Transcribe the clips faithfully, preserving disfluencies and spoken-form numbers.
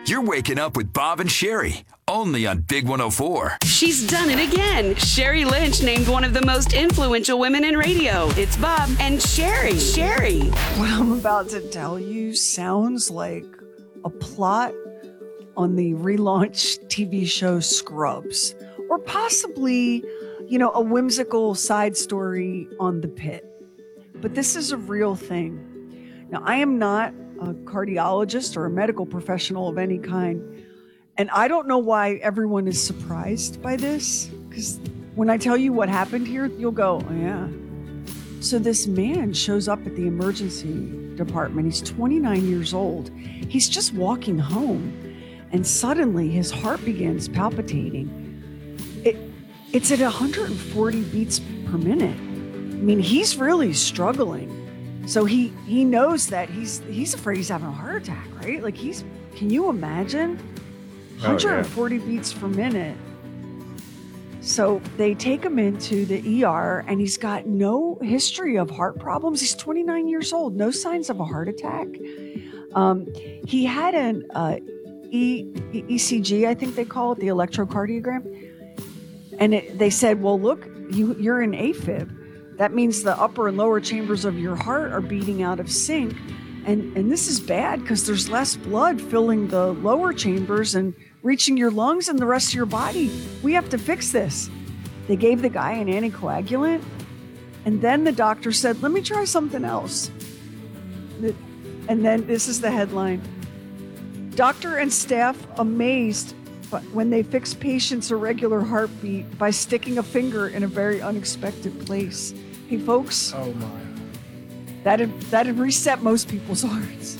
You're waking up with Bob and Sherry, only on Big one oh four. She's done it again. Sherry Lynch named one of the most influential women in radio. It's Bob and Sherry. Sherry. What I'm about to tell you sounds like a plot on the relaunched T V show Scrubs, or possibly, you know, a whimsical side story on The Pitt. But this is a real thing. Now, I am not a cardiologist or a medical professional of any kind, and I don't know why everyone is surprised by this, because when I tell you what happened here, you'll go, oh, yeah. So this man shows up at the emergency department. He's twenty-nine years old. He's just walking home, and suddenly his heart begins palpitating. It, it's at one hundred forty beats per minute. I mean, he's really struggling. So he he knows that he's he's afraid he's having a heart attack, right? Like he's, can you imagine? one hundred forty oh, yeah. beats per minute. So they take him into the E R, and he's got no history of heart problems. He's twenty-nine years old, no signs of a heart attack. Um, he had an uh, e, E C G, I think they call it, the electrocardiogram. And it, they said, well, look, you, you're in AFib. That means the upper and lower chambers of your heart are beating out of sync. And, and this is bad because there's less blood filling the lower chambers and reaching your lungs and the rest of your body. We have to fix this. They gave the guy an anticoagulant. And then the doctor said, let me try something else. And then this is the headline. Doctor and staff amazed when they fix patients' irregular heartbeat by sticking a finger in a very unexpected place. Hey, folks. Oh, my. That'd, that'd reset most people's hearts.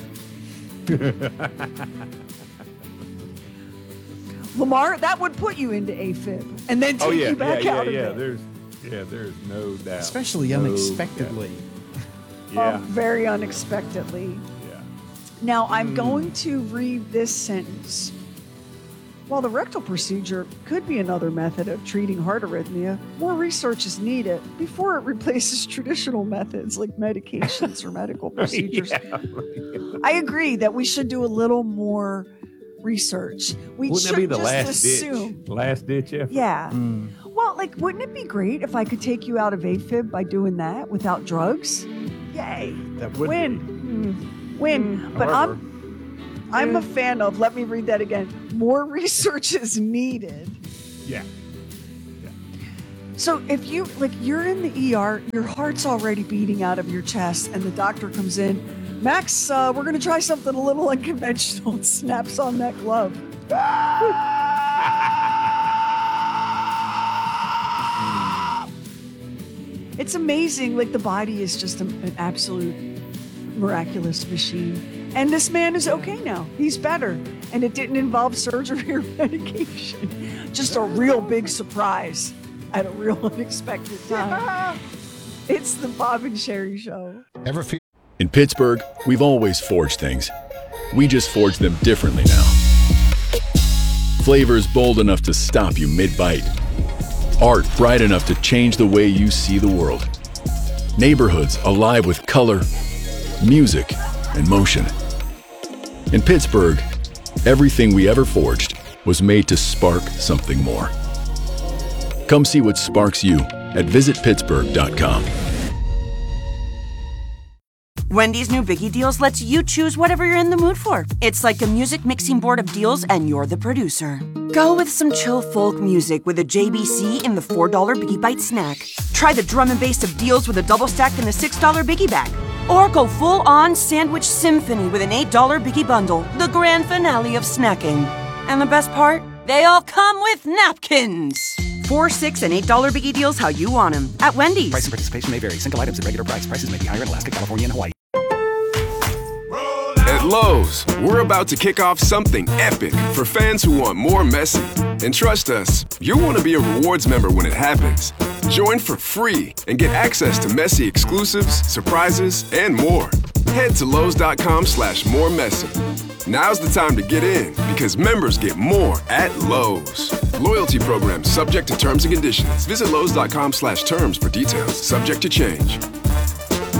Lamar, that would put you into AFib and then take oh, yeah, you back yeah, out yeah, of yeah. it. There's, yeah, there's no doubt. Especially no unexpectedly. Doubt. Yeah. Oh, very unexpectedly. Yeah. Now, I'm mm. going to read this sentence. While the rectal procedure could be another method of treating heart arrhythmia, more research is needed before it replaces traditional methods like medications or medical procedures. Yeah. I agree that we should do a little more research. We Wouldn't should that be the just last assume. ditch? Last ditch effort? Yeah. Mm. Well, like, wouldn't it be great if I could take you out of AFib by doing that without drugs? Yay. That would Win. be. Mm. Win. Mm. But However, I'm I'm a fan of, let me read that again, more research is needed. Yeah. yeah. So if you, like, you're in the E R, your heart's already beating out of your chest, and the doctor comes in, Max, uh, we're going to try something a little unconventional, and snaps on that glove. It's amazing. Like, the body is just a, an absolute miraculous machine. And this man is okay now. He's better. And it didn't involve surgery or medication. Just a real big surprise at a real unexpected time. It's the Bob and Sherry Show. Ever feel- In Pittsburgh, we've always forged things. We just forge them differently now. Flavors bold enough to stop you mid-bite. Art bright enough to change the way you see the world. Neighborhoods alive with color, music, and motion. In Pittsburgh, everything we ever forged was made to spark something more. Come see what sparks you at visit pittsburgh dot com. Wendy's new Biggie Deals lets you choose whatever you're in the mood for. It's like a music mixing board of deals, and you're the producer. Go with some chill folk music with a J B C in the four dollar Biggie Bite snack. Try the drum and bass of deals with a double stack in the six dollar Biggie Bag. Or go full-on sandwich symphony with an eight dollar Biggie Bundle, the grand finale of snacking. And the best part? They all come with napkins. Four, six, and eight dollar Biggie Deals how you want them at Wendy's. Price and participation may vary. Single items at regular price. Prices may be higher in Alaska, California, and Hawaii. At Lowe's, we're about to kick off something epic for fans who want more messy. And trust us, you'll want to be a rewards member when it happens. Join for free and get access to messy exclusives, surprises, and more. Head to Lowe's.com slash more messy. Now's the time to get in because members get more at Lowe's. Loyalty program subject to terms and conditions. Visit Lowe's.com slash terms for details. Subject to change.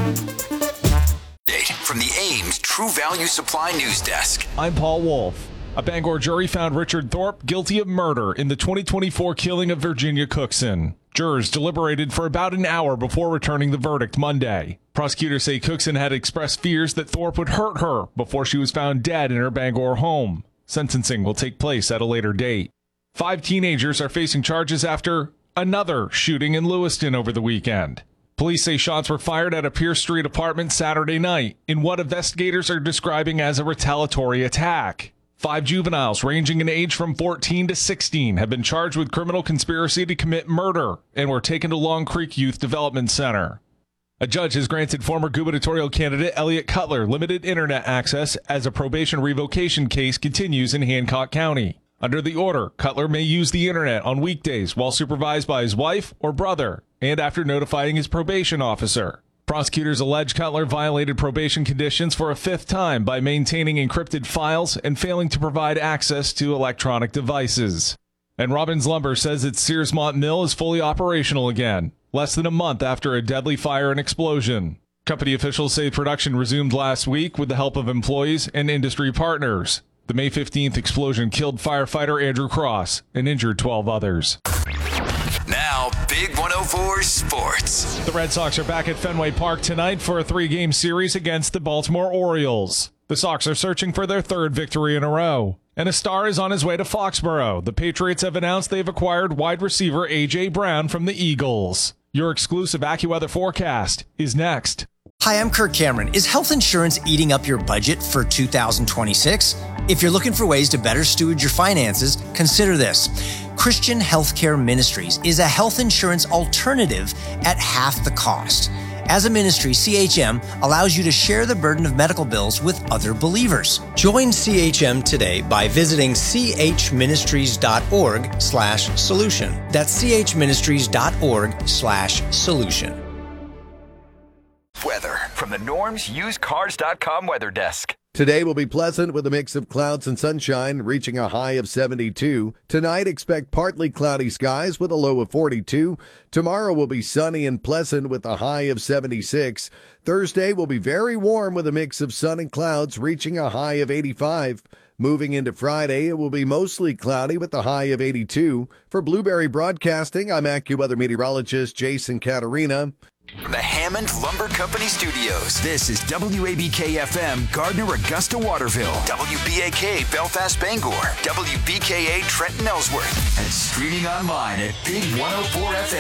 From the Ames True Value Supply News Desk. I'm Paul Wolf. A Bangor jury found Richard Thorpe guilty of murder in the twenty twenty-four killing of Virginia Cookson. Jurors deliberated for about an hour before returning the verdict Monday. Prosecutors say Cookson had expressed fears that Thorpe would hurt her before she was found dead in her Bangor home. Sentencing will take place at a later date. Five teenagers are facing charges after another shooting in Lewiston over the weekend. Police say shots were fired at a Pierce Street apartment Saturday night in what investigators are describing as a retaliatory attack. Five juveniles ranging in age from fourteen to sixteen have been charged with criminal conspiracy to commit murder and were taken to Long Creek Youth Development Center. A judge has granted former gubernatorial candidate Elliot Cutler limited internet access as a probation revocation case continues in Hancock County. Under the order, Cutler may use the internet on weekdays while supervised by his wife or brother and after notifying his probation officer. Prosecutors allege Cutler violated probation conditions for a fifth time by maintaining encrypted files and failing to provide access to electronic devices. And Robbins Lumber says its Searsmont Mill is fully operational again, less than a month after a deadly fire and explosion. Company officials say production resumed last week with the help of employees and industry partners. The May fifteenth explosion killed firefighter Andrew Cross and injured twelve others. Now, Big one oh four Sports. The Red Sox are back at Fenway Park tonight for a three-game series against the Baltimore Orioles. The Sox are searching for their third victory in a row. And a star is on his way to Foxborough. The Patriots have announced they've acquired wide receiver A J. Brown from the Eagles. Your exclusive AccuWeather forecast is next. Hi, I'm Kirk Cameron. Is health insurance eating up your budget for two thousand twenty-six? If you're looking for ways to better steward your finances, consider this. Christian Healthcare Ministries is a health insurance alternative at half the cost. As a ministry, C H M allows you to share the burden of medical bills with other believers. Join C H M today by visiting chministries.org slash solution. That's chministries.org slash solution. Weather from the Norms Used Cars dot com weather desk. Today will be pleasant with a mix of clouds and sunshine, reaching a high of seventy-two. Tonight, expect partly cloudy skies with a low of forty-two. Tomorrow will be sunny and pleasant with a high of seventy-six. Thursday will be very warm with a mix of sun and clouds, reaching a high of eighty-five. Moving into Friday, it will be mostly cloudy with a high of eighty-two. For Blueberry Broadcasting, I'm AccuWeather meteorologist Jason Caterina. From the Hammond Lumber Company Studios, this is W A B K F M, Gardner, Augusta, Waterville, W B A K, Belfast, Bangor, W B K A, Trenton, Ellsworth, and streaming online at big one oh four f m